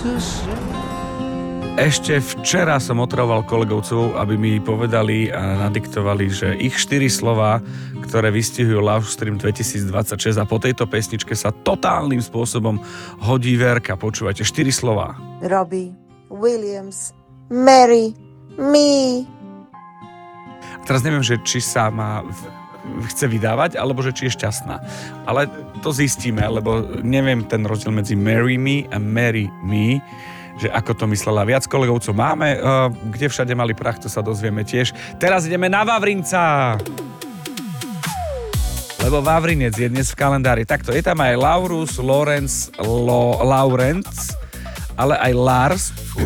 Ešte včera som otravoval kolegovcov, aby mi povedali a nadiktovali, že ich 4 slova, ktoré vystihujú Love Stream 2026 a po tejto pesničke sa totálnym spôsobom hodí Verka. Počúvajte, 4 slova. Robbie Williams, Marry Me. A teraz neviem, že či sa má chce vydávať, alebo že či je šťastná. Ale to zistíme, lebo neviem ten rozdiel medzi Marry Me a Marry Me, že ako to myslela. Viac kolegovcov máme, kde všade mali prach, to sa dozvieme tiež. Teraz ideme na Vavrinca! Lebo Vavrinec je dnes v kalendári. Takto, je tam aj Laurus, Lorenz, ale aj Lars,